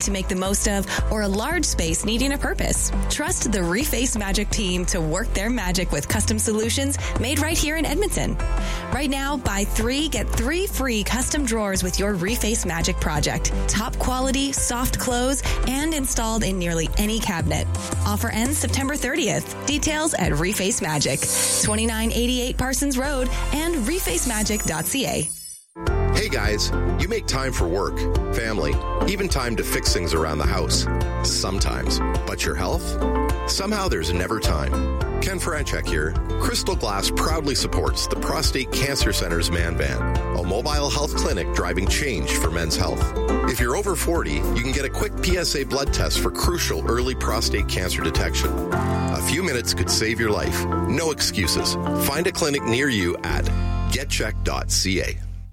to make the most of, or a large space needing a purpose. Trust the Reface Magic team to work their magic with custom solutions made right here in Edmonton. Right now, buy 3, get 3 free custom drawers with your Reface Magic project. Top quality, soft close, and installed in nearly any cabinet. Offer ends September 30th. Details at Reface Magic, 2988 Parsons Road and refacemagic.ca. Hey guys, you make time for work, family, even time to fix things around the house. Sometimes. But your health? Somehow there's never time. Ken Franchek here. Crystal Glass proudly supports the Prostate Cancer Center's Man Van, a mobile health clinic driving change for men's health. If you're over 40, you can get a quick PSA blood test for crucial early prostate cancer detection. A few minutes could save your life. No excuses. Find a clinic near you at getcheck.ca.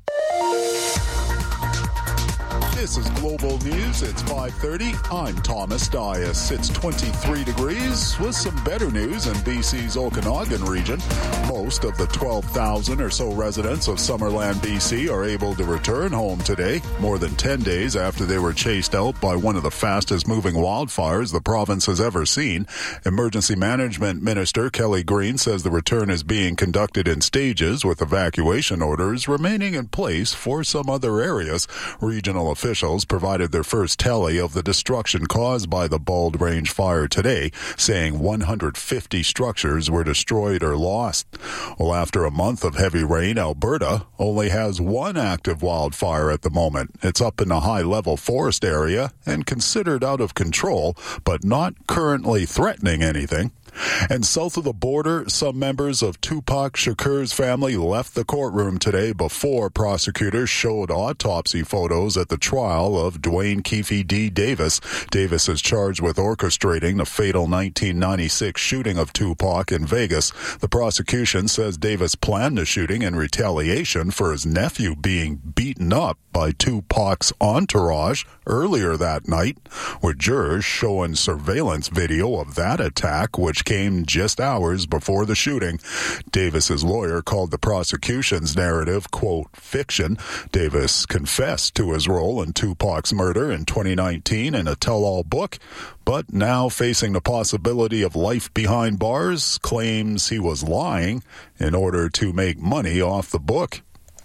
This is Global News. It's 5:30. I'm Thomas Dias. It's 23 degrees with some better news in BC's Okanagan region. Most of the 12,000 or so residents of Summerland, BC are able to return home today, more than 10 days after they were chased out by one of the fastest moving wildfires the province has ever seen. Emergency Management Minister Kelly Green says the return is being conducted in stages, with evacuation orders remaining in place for some other areas. Regional officials provided their first tally of the destruction caused by the Bald Range fire today, saying 150 structures were destroyed or lost. Well, after a month of heavy rain, Alberta only has one active wildfire at the moment. It's up in a high-level forest area and considered out of control, but not currently threatening anything. And south of the border, some members of Tupac Shakur's family left the courtroom today before prosecutors showed autopsy photos at the trial of Dwayne Keefe D. Davis. Davis is charged with orchestrating the fatal 1996 shooting of Tupac in Vegas. The prosecution says Davis planned the shooting in retaliation for his nephew being beaten up by Tupac's entourage earlier that night, with jurors showing surveillance video of that attack, which came just hours before the shooting. Davis's lawyer called the prosecution's narrative, quote, fiction. Davis confessed to his role in Tupac's murder in 2019 in a tell-all book, but now facing the possibility of life behind bars, claims he was lying in order to make money off the book.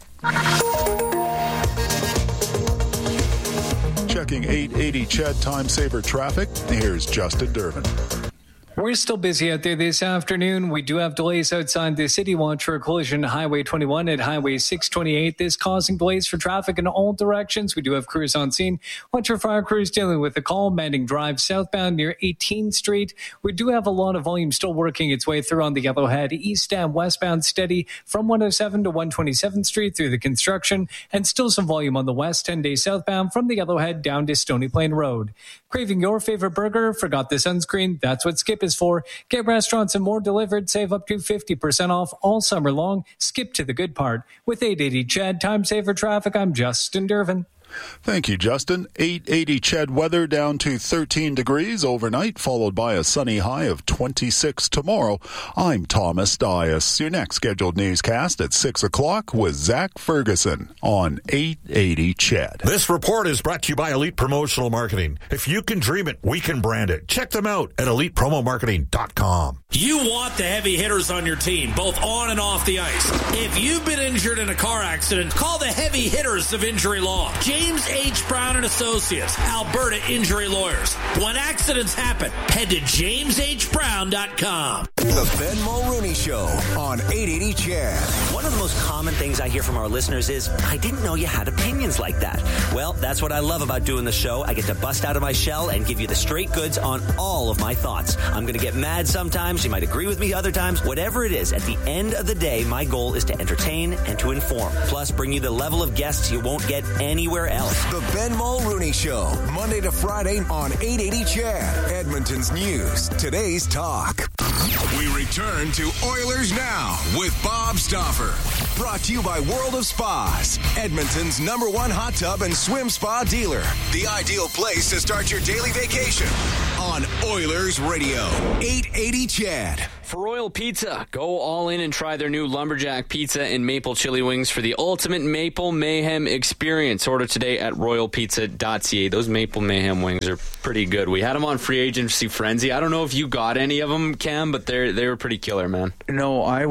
Checking 880 Ched Time Saver traffic, here's Justin Dervin. We're still busy out there this afternoon. We do have delays outside the city. Watch for a collision Highway 21 at Highway 628. This causing delays for traffic in all directions. We do have crews on scene. Watch for fire crews dealing with the call. Manning Drive southbound near 18th Street. We do have a lot of volume still working its way through on the Yellowhead. East and westbound steady from 107 to 127th Street through the construction. And still some volume on the west 10-day southbound from the Yellowhead down to Stony Plain Road. Craving your favorite burger? Forgot the sunscreen? That's what Skip is for. Get restaurants and more delivered. Save up to 50% off all summer long. Skip to the good part. With 880 Ched Time Saver Traffic, I'm Justin Dervin. Thank you, Justin. 880 Ched weather down to 13 degrees overnight, followed by a sunny high of 26 tomorrow. I'm Thomas Dias. Your next scheduled newscast at 6 o'clock with Zach Ferguson on 880 Ched. This report is brought to you by Elite Promotional Marketing. If you can dream it, we can brand it. Check them out at elitepromomarketing.com. You want the heavy hitters on your team, both on and off the ice. If you've been injured in a car accident, call the heavy hitters of injury law. James H. Brown and Associates, Alberta Injury Lawyers. When accidents happen, head to jameshbrown.com. The Ben Mulrooney Show on 880 Ched. One of the most common things I hear from our listeners is, I didn't know you had opinions like that. Well, that's what I love about doing the show. I get to bust out of my shell and give you the straight goods on all of my thoughts. I'm going to get mad sometimes. You might agree with me other times. Whatever it is, at the end of the day, my goal is to entertain and to inform. Plus, bring you the level of guests you won't get anywhere else. The Ben Mulrooney Show, Monday to Friday on 880 Ched, Edmonton's news, today's talk. We return to Oilers Now with Bob Stauffer. Brought to you by World of Spas, Edmonton's #1 hot tub and swim spa dealer. The ideal place to start your daily vacation on Oilers Radio, 880 Ched. For Royal Pizza, go all in and try their new Lumberjack Pizza and Maple Chili Wings for the ultimate Maple Mayhem experience. Order today at royalpizza.ca. Those Maple Mayhem wings are pretty good. We had them on Free Agency Frenzy. I don't know if you got any of them, Cam, but they were pretty killer, man. No, I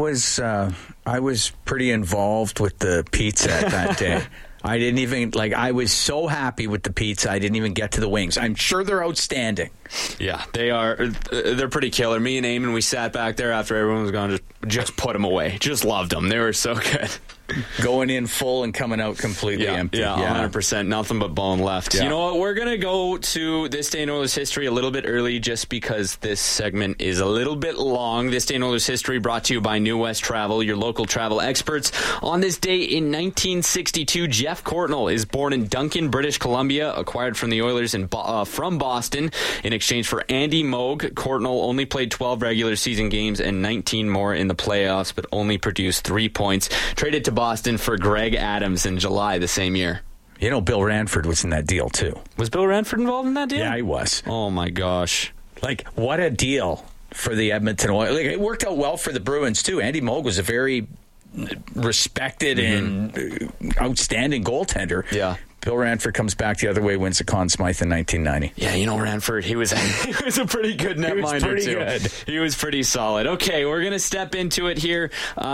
was pretty involved with the pizza at that day. I didn't even, I was so happy with the pizza, I didn't even get to the wings. I'm sure they're outstanding. Yeah, they are. They're pretty killer. Me and Eamon, we sat back there after everyone was gone, just put them away. Just loved them. They were so good. Going in full and coming out completely empty. Yeah, 100%. Nothing but bone left. Yeah. You know what? We're going to go to This Day in Oilers History a little bit early just because this segment is a little bit long. This Day in Oilers History brought to you by New West Travel, your local travel experts. On this day in 1962, Jeff Courtnall is born in Duncan, British Columbia, acquired from the Oilers from Boston in exchange for Andy Moog. Courtnall only played 12 regular season games and 19 more in the playoffs, but only produced 3 points. Traded to Boston for Greg Adams in July the same year. You know, Bill Ranford was in that deal, too. Was Bill Ranford involved in that deal? Yeah, he was. Oh, my gosh. What a deal for the Edmonton Oilers. It worked out well for the Bruins, too. Andy Moog was a very respected and outstanding goaltender. Yeah. Bill Ranford comes back the other way, wins the Conn Smythe in 1990. Yeah, you know, Ranford, he was a pretty good netminder, too. Good. He was pretty solid. Okay, we're going to step into it here.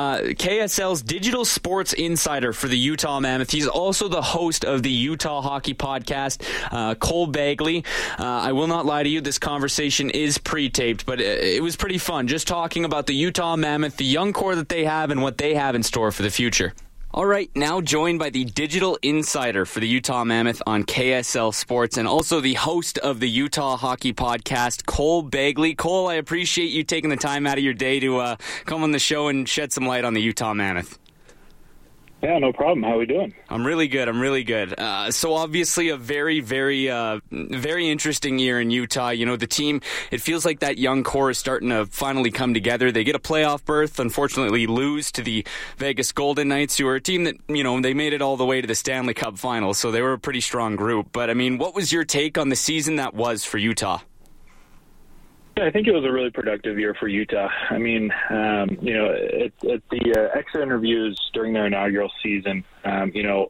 KSL's digital sports insider for the Utah Mammoth. He's also the host of the Utah Hockey Podcast, Cole Bagley. I will not lie to you, this conversation is pre-taped, but it was pretty fun, just talking about the Utah Mammoth, the young core that they have, and what they have in store for the future. All right, now joined by the digital insider for the Utah Mammoth on KSL Sports and also the host of the Utah Hockey Podcast, Cole Bagley. Cole, I appreciate you taking the time out of your day to come on the show and shed some light on the Utah Mammoth. Yeah, no problem. How are we doing? I'm really good. So obviously a very, very, very interesting year in Utah. You know, the team, it feels like that young core is starting to finally come together. They get a playoff berth, unfortunately lose to the Vegas Golden Knights, who are a team that, you know, they made it all the way to the Stanley Cup Finals, so they were a pretty strong group. But, I mean, what was your take on the season that was for Utah? Yeah, I think it was a really productive year for Utah. I mean, you know, at the exit interviews during their inaugural season, you know,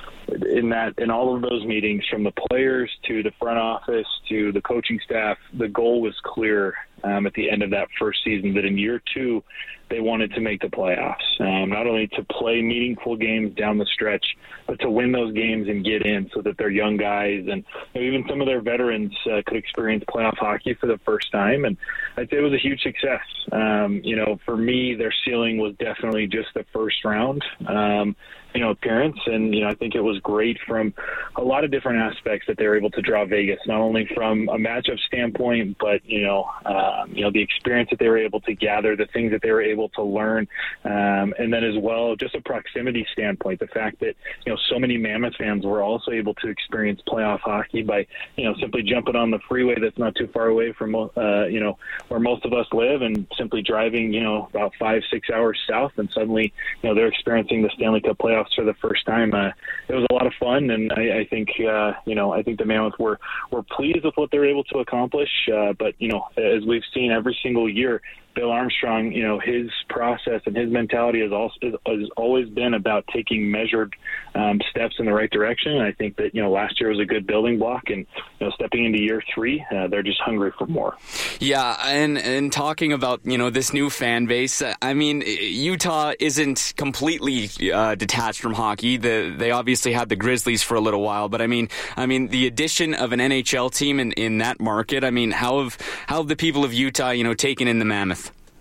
in all of those meetings, from the players to the front office to the coaching staff, the goal was clear at the end of that first season that in year two they wanted to make the playoffs, not only to play meaningful games down the stretch, but to win those games and get in so that their young guys and even some of their veterans could experience playoff hockey for the first time. And I'd say it was a huge success. You know, for me, their ceiling was definitely just the first round, you know, appearance. And, you know, I think it was great from a lot of different aspects that they were able to draw Vegas, not only from a matchup standpoint, but, you know, the experience that they were able to gather, the things that they were able to learn, and then as well, just a proximity standpoint, the fact that, you know, so many Mammoth fans were also able to experience playoff hockey by, you know, simply jumping on the freeway that's not too far away from, you know, where most of us live, and simply driving, you know, about 5-6 hours south, and suddenly, you know, they're experiencing the Stanley Cup playoffs for the first time. It was a lot of fun, and I think, you know, I think the Mammoth were pleased with what they were able to accomplish, but, you know, as we've seen every single year, Bill Armstrong, you know, his process and his mentality has always been about taking measured steps in the right direction. And I think that, you know, last year was a good building block, and, you know, stepping into year three, they're just hungry for more. Yeah, and talking about, you know, this new fan base, I mean, Utah isn't completely detached from hockey. They obviously had the Grizzlies for a little while, but I mean, the addition of an NHL team in that market, I mean, how have the people of Utah, you know, taken in the Mammoth?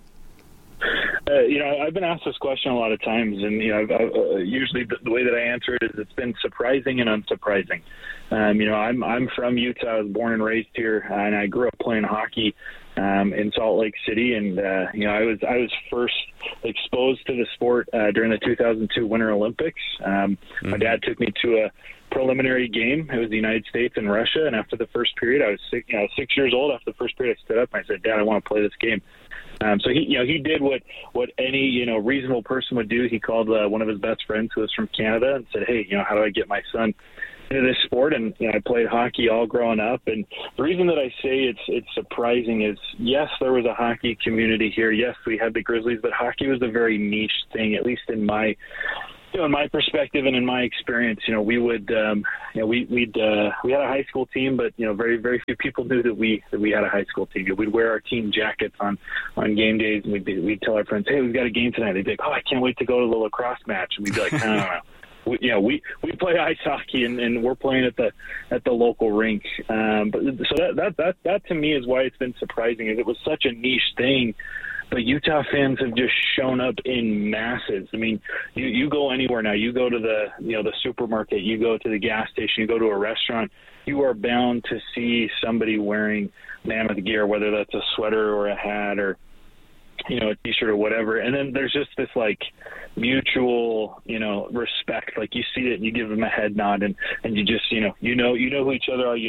You know, I've been asked this question a lot of times, and, you know, usually the way that I answer it is it's been surprising and unsurprising. You know, I'm from Utah. I was born and raised here, and I grew up playing hockey in Salt Lake City, and you know, I was first exposed to the sport during the 2002 Winter Olympics. My dad took me to a preliminary game. It was the United States and Russia, and after the first period, I was 6 years old. After the first period, I stood up and I said, "Dad, I want to play this game." So he did what any, you know, reasonable person would do. He called one of his best friends who was from Canada and said, "Hey, you know, how do I get my son this sport, and I played hockey all growing up. And the reason that I say it's surprising is, yes, there was a hockey community here. Yes, we had the Grizzlies, but hockey was a very niche thing, at least in my in my perspective and in my experience. We would we had a high school team, but very, very few people knew that we had a high school team. We'd wear our team jackets on game days, and we'd tell our friends, hey, we've got a game tonight. They'd be like, oh, I can't wait to go to the lacrosse match. And we'd be like, no. We play ice hockey, and we're playing at the local rink. But so that to me is why it's been surprising, is it was such a niche thing. But Utah fans have just shown up in masses. I mean, you go anywhere now. You go to the supermarket, you go to the gas station, you go to a restaurant, you are bound to see somebody wearing Mammoth gear, whether that's a sweater or a hat or a t-shirt or whatever. And then there's just this mutual, respect. Like, you see it and you give them a head nod, and you just, you know who each other are,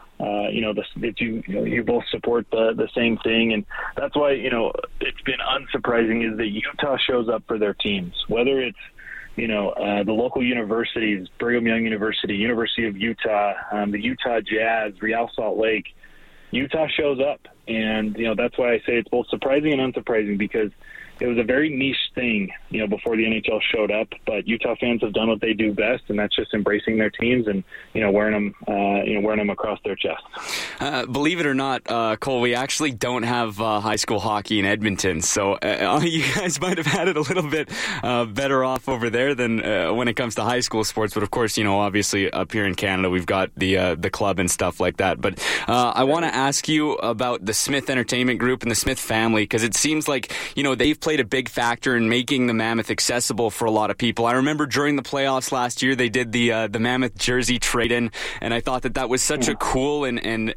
you both support the same thing. And that's why, it's been unsurprising is that Utah shows up for their teams, whether it's, the local universities, Brigham Young University, University of Utah, the Utah Jazz, Real Salt Lake. Utah shows up, and that's why I say it's both surprising and unsurprising, because it was a very niche thing, before the NHL showed up. But Utah fans have done what they do best, and that's just embracing their teams and wearing them across their chest. Believe it or not, Cole, we actually don't have high school hockey in Edmonton, so you guys might have had it a little bit better off over there than when it comes to high school sports. But of course, obviously up here in Canada, we've got the club and stuff like that. But I want to ask you about the Smith Entertainment Group and the Smith family, because it seems like they've played a big factor in making the Mammoth accessible for a lot of people. I remember during the playoffs last year, they did the Mammoth jersey trade-in, and I thought that was such a cool and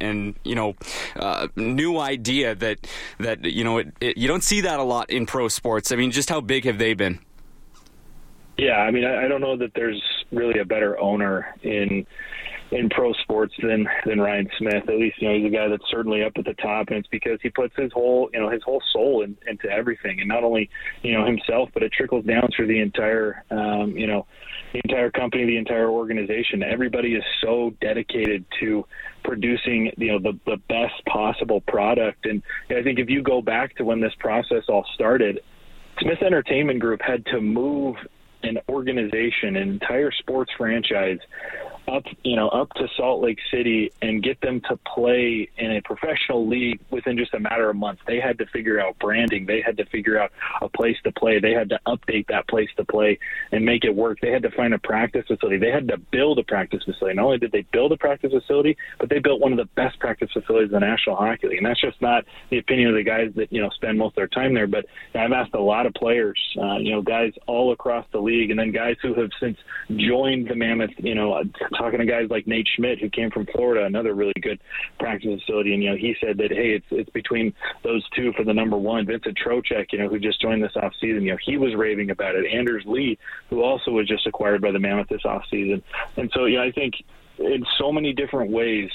new idea that you don't see that a lot in pro sports. I mean, just how big have they been? Yeah, I mean, I don't know that there's really a better owner in pro sports than Ryan Smith. At least, he's a guy that's certainly up at the top, and it's because he puts his whole soul into everything, and not only, himself, but it trickles down through the entire, the entire company, the entire organization. Everybody is so dedicated to producing, the best possible product. And I think if you go back to when this process all started, Smith Entertainment Group had to move an organization, an entire sports franchise, up to Salt Lake City and get them to play in a professional league within just a matter of months. They had to figure out branding. They had to figure out a place to play. They had to update that place to play and make it work. They had to find a practice facility. They had to build a practice facility. Not only did they build a practice facility, but they built one of the best practice facilities in the National Hockey League. And that's just not the opinion of the guys that, spend most of their time there. But I've asked a lot of players, guys all across the league, and then guys who have since joined the Mammoth, talking to guys like Nate Schmidt, who came from Florida, another really good practice facility. And, he said that, hey, it's between those two for the number one. Vincent Trocheck, who just joined this offseason, he was raving about it. Anders Lee, who also was just acquired by the Mammoth this offseason. And so, I think in so many different ways,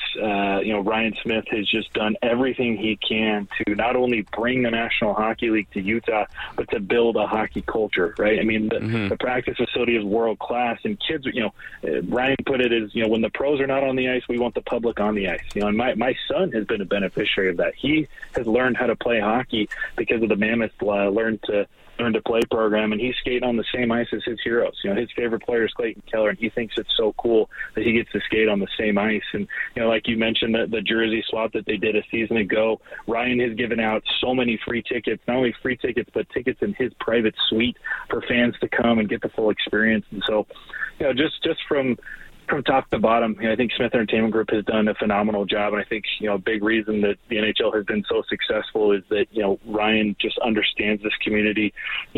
Ryan Smith has just done everything he can to not only bring the National Hockey League to Utah, but to build a hockey culture, right? I mean, the practice facility is world class, and kids, Ryan put it as, when the pros are not on the ice, we want the public on the ice. And my son has been a beneficiary of that. He has learned how to play hockey because of the Mammoth Learn to Play program, and he's skating on the same ice as his heroes. His favorite player is Clayton Keller, and he thinks it's so cool that he gets to skate on the same ice. And like you mentioned, the jersey swap that they did a season ago, Ryan has given out so many free tickets, not only free tickets, but tickets in his private suite for fans to come and get the full experience. And so, just from top to bottom, I think Smith Entertainment Group has done a phenomenal job. And I think, a big reason that the NHL has been so successful is that, Ryan just understands this community.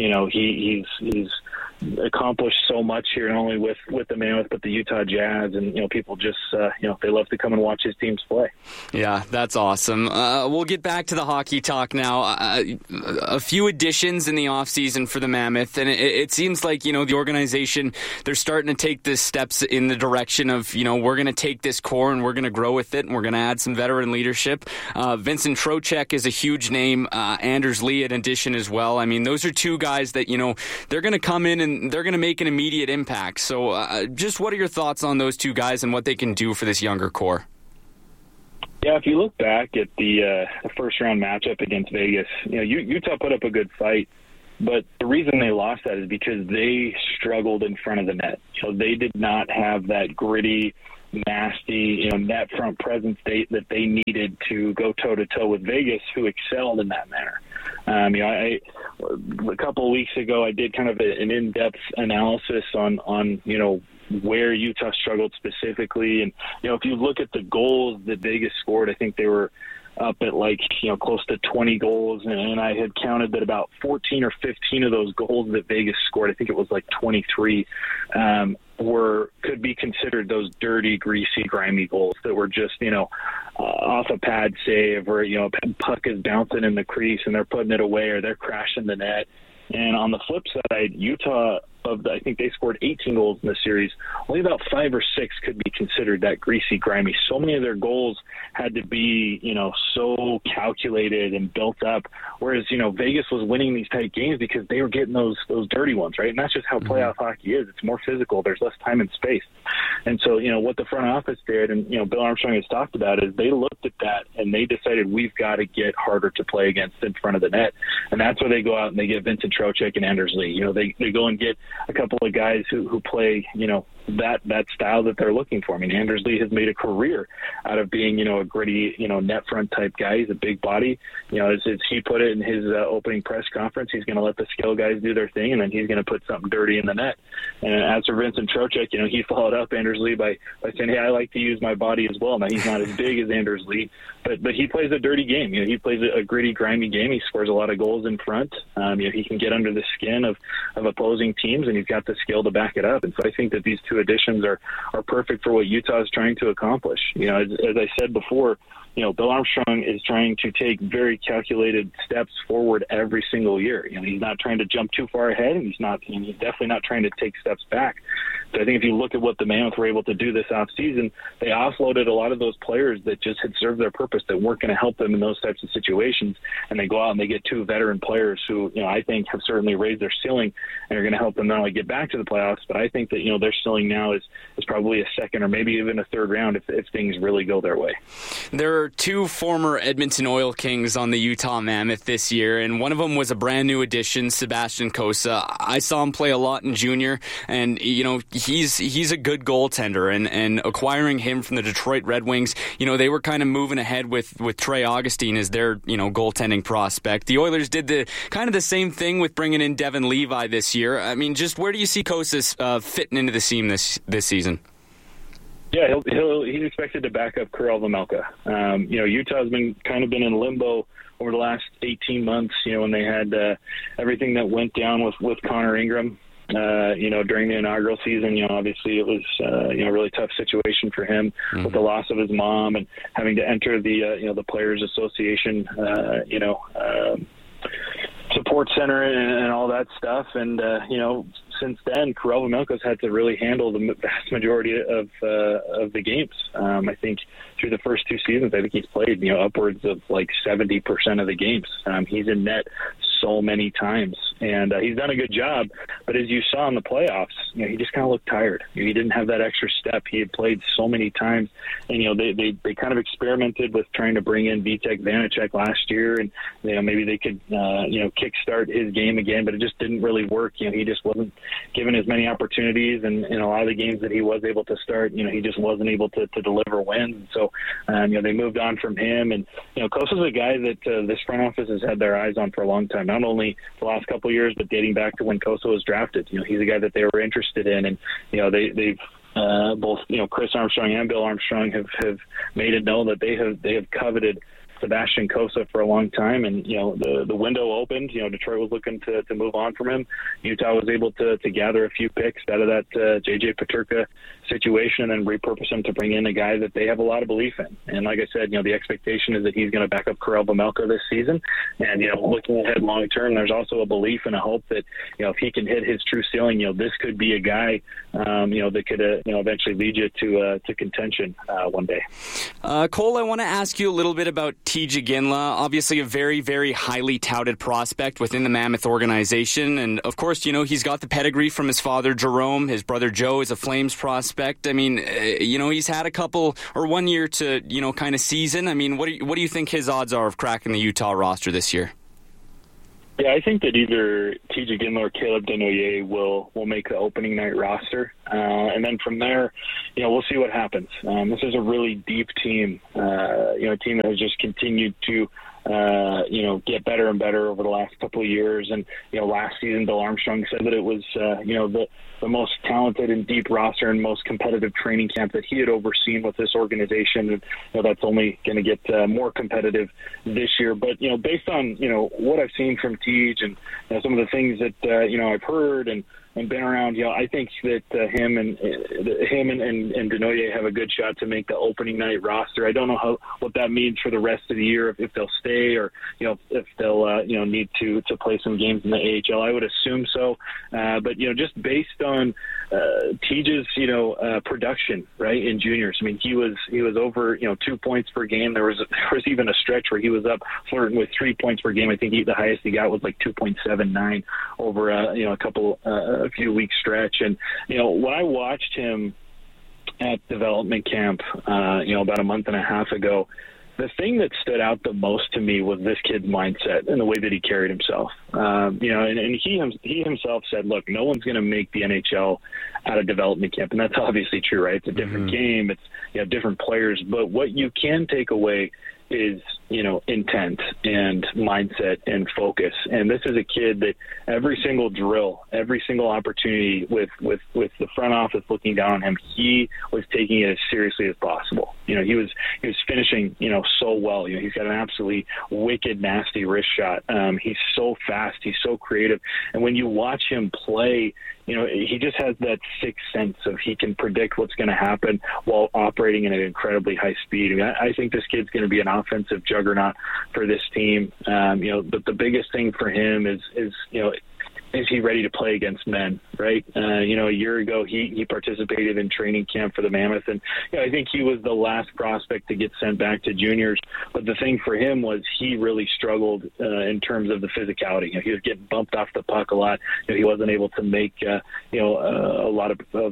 He's accomplished so much here, not only with the Mammoth, but the Utah Jazz. And, people just, they love to come and watch his teams play. Yeah, that's awesome. We'll get back to the hockey talk now. A few additions in the offseason for the Mammoth, and it seems like, the organization, they're starting to take the steps in the direction of, we're going to take this core and we're going to grow with it, and we're going to add some veteran leadership. Vincent Trocheck is a huge name. Anders Lee in addition as well. I mean, those are two guys that, they're going to come in and they're going to make an immediate impact. So just what are your thoughts on those two guys and what they can do for this younger core? Yeah, if you look back at the first-round matchup against Vegas, Utah put up a good fight, but the reason they lost that is because they struggled in front of the net. They did not have that gritty, nasty, net front presence that they needed to go toe-to-toe with Vegas, who excelled in that manner. A couple of weeks ago, I did kind of an in-depth analysis on where Utah struggled specifically. And, if you look at the goals that Vegas scored, I think they were up at close to 20 goals. And I had counted that about 14 or 15 of those goals that Vegas scored, I think it was 23, could be considered those dirty, greasy, grimy goals that were just, off a pad save, or, puck is bouncing in the crease and they're putting it away, or they're crashing the net. And on the flip side, Utah, I think they scored 18 goals in the series. Only about 5 or 6 could be considered that greasy, grimy. So many of their goals had to be, so calculated and built up. Whereas, Vegas was winning these tight games because they were getting those dirty ones, right? And that's just how playoff hockey is. It's more physical. There's less time and space. And so, what the front office did, and, Bill Armstrong has talked about, is they looked at that and they decided we've got to get harder to play against in front of the net. And that's where they go out and they get Vincent Trocheck and Anders Lee. They go and get a couple of guys who play, that style that they're looking for. I mean, Anders Lee has made a career out of being, a gritty, net front type guy. He's a big body. As he put it in his opening press conference, he's going to let the skill guys do their thing, and then he's going to put something dirty in the net. And as for Vincent Trocheck, he followed up Anders Lee by saying, hey, I like to use my body as well. Now, he's not as big as Anders Lee, but he plays a dirty game. He plays a gritty, grimy game. He scores a lot of goals in front. He can get under the skin of opposing teams, and he's got the skill to back it up. And so I think that these two additions are perfect for what Utah is trying to accomplish. As I said before, Bill Armstrong is trying to take very calculated steps forward every single year. He's not trying to jump too far ahead, and he's definitely not trying to take steps back. So I think if you look at what the Mammoth were able to do this offseason, they offloaded a lot of those players that just had served their purpose, that weren't going to help them in those types of situations, and they go out and they get 2 veteran players who, I think have certainly raised their ceiling and are going to help them not only get back to the playoffs, but I think that, their ceiling now is probably a second or maybe even a third round if things really go their way. There are 2 former Edmonton Oil Kings on the Utah Mammoth this year, and one of them was a brand new addition, Sebastian Cossa. I saw him play a lot in junior, and he's a good goaltender, and acquiring him from the Detroit Red Wings, they were kind of moving ahead with Trey Augustine as their goaltending prospect. The Oilers did the same thing with bringing in Devin Levi this year. I mean, just where do you see Cossa fitting into the team this season? Yeah, he's expected to back up Karel Vejmelka. Utah's been in limbo over the last 18 months, when they had everything that went down with Connor Ingram. During the inaugural season, obviously it was, a really tough situation for him with the loss of his mom and having to enter the Players Association, support center and all that stuff. And, since then, Karel Vejmelka's had to really handle the vast majority of the games. I think through the first 2 seasons, I think he's played, upwards of 70% of the games. He's in net so many times, and he's done a good job. But as you saw in the playoffs, he just kind of looked tired. He didn't have that extra step. He had played so many times, and they kind of experimented with trying to bring in Vitek Vanacek last year, and maybe they could kickstart his game again, but it just didn't really work. He just wasn't given as many opportunities, and in a lot of the games that he was able to start, he just wasn't able to deliver wins. So they moved on from him, and Cossa's a guy that this front office has had their eyes on for a long time. Not only the last couple of years, but dating back to when Cossa was drafted. He's a guy that they were interested in, and they've both Chris Armstrong and Bill Armstrong have made it known that they have coveted Sebastian Cossa for a long time, and the window opened. Detroit was looking to move on from him. Utah was able to gather a few picks out of that JJ Peterka situation and repurpose him to bring in a guy that they have a lot of belief in. And like I said, the expectation is that he's going to back up Karel Vejmelka this season. And looking ahead long term, there's also a belief and a hope that if he can hit his true ceiling, this could be a guy that could eventually lead you to contention one day. Cole, I want to ask you a little bit about TJ Ginla, obviously a very, very highly touted prospect within the Mammoth organization. And, of course, he's got the pedigree from his father, Jerome. His brother, Joe, is a Flames prospect. I mean, he's had a couple or 1 year to, kind of season. I mean, what do you think his odds are of cracking the Utah roster this year? Yeah, I think that either TJ Ginla or Caleb Denoyer will make the opening night roster. And then from there, we'll see what happens. This is a really deep team, a team that has just continued to, get better and better over the last couple of years. And, last season, Bill Armstrong said that it was, the most talented and deep roster and most competitive training camp that he had overseen with this organization. And, that's only going to get more competitive this year. But, based on, what I've seen from Tej and some of the things that, I've heard and been around, I think that him and Denoyer have a good shot to make the opening night roster. I don't know what that means for the rest of the year, if they'll stay or, if they'll, need to play some games in the AHL. I would assume so. But, just based on Tej's, production, right, in juniors. I mean, he was over, 2 points per game. There was even a stretch where he was up flirting with 3 points per game. I think the highest he got was like 2.79 over, a few week stretch. And, when I watched him at development camp, about a month and a half ago, the thing that stood out the most to me was this kid's mindset and the way that he carried himself. And he himself said, look, no one's going to make the NHL out of development camp. And that's obviously true, right? It's a different game. It's, different players. But what you can take away is, intent and mindset and focus. And this is a kid that every single drill, every single opportunity with the front office looking down on him, he was taking it as seriously as possible. He was finishing, so well. He's got an absolutely wicked, nasty wrist shot. He's so fast. He's so creative. And when you watch him play, he just has that sixth sense of he can predict what's going to happen while operating at an incredibly high speed. I mean, I think this kid's going to be an offensive juggernaut for this team. But the biggest thing for him is he ready to play against men, right? A year ago, he participated in training camp for the Mammoth, and I think he was the last prospect to get sent back to juniors. But the thing for him was he really struggled in terms of the physicality. He was getting bumped off the puck a lot. He wasn't able to make a lot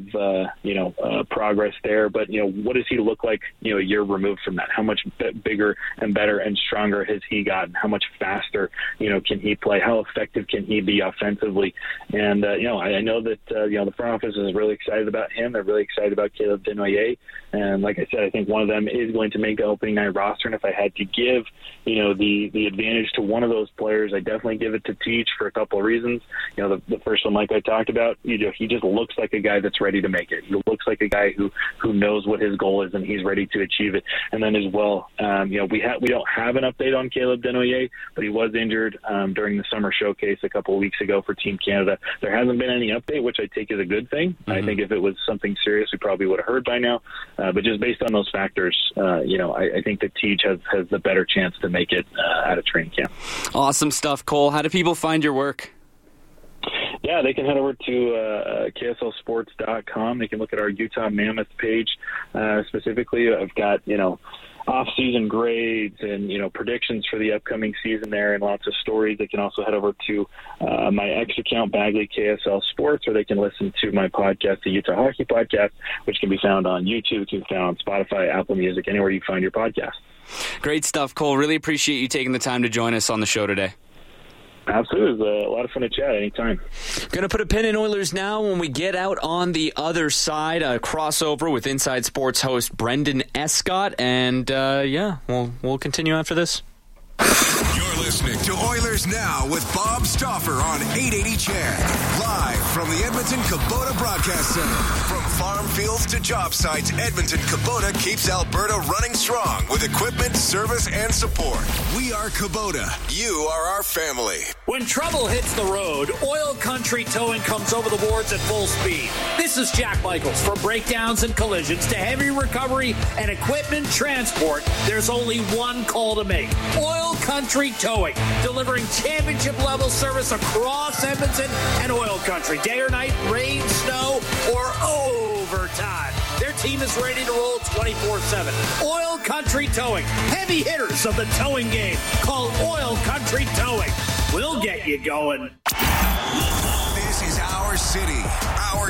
of progress there. But what does he look like a year removed from that? How much bigger and better and stronger has he gotten? How much faster can he play? How effective can he be offensively? And I know that the front office is really excited about him. They're really excited about Caleb Denoyer, and like I said, I think one of them is going to make the opening night roster. And if I had to give the advantage to one of those players, I definitely give it to Tej for a couple of reasons. The first one, like I talked about, he just looks like a guy that's ready to make it. He looks like a guy who knows what his goal is and he's ready to achieve it. And then as well, we don't have an update on Caleb Denoyer, but he was injured during the summer showcase a couple of weeks ago for Team Canada. There hasn't been any update, which I take as a good thing. Mm-hmm. I think if it was something serious, we probably would have heard by now. But just based on those factors, I think that Tej has the better chance to make it out of training camp. Awesome stuff, Cole. How do people find your work? Yeah, they can head over to KSLSports.com. They can look at our Utah Mammoth page specifically. I've got, off-season grades and, predictions for the upcoming season there and lots of stories. They can also head over to my X account, Bagley KSL Sports, or they can listen to my podcast, the Utah Hockey Podcast, which can be found on YouTube, can be found on Spotify, Apple Music, anywhere you find your podcast. Great stuff, Cole. Really appreciate you taking the time to join us on the show today. Absolutely. It was a lot of fun to chat anytime. Going to put a pin in Oilers now. When we get out on the other side, a crossover with Inside Sports host Brendan Escott. And, we'll continue after this. You're listening to Oilers Now with Bob Stauffer on 880 CHED. Live from the Edmonton Kubota Broadcast Center. From farm fields to job sites, Edmonton Kubota keeps Alberta running strong with equipment, service, and support. We are Kubota. You are our family. When trouble hits the road, Oil Country Towing comes over the boards at full speed. This is Jack Michaels. From breakdowns and collisions to heavy recovery and equipment transport, there's only one call to make. Oil Country Towing. Towing, delivering championship-level service across Edmonton and Oil Country. Day or night, rain, snow, or overtime. Their team is ready to roll 24/7. Oil Country Towing, heavy hitters of the towing game. Call Oil Country Towing. We'll get you going. This is our city, our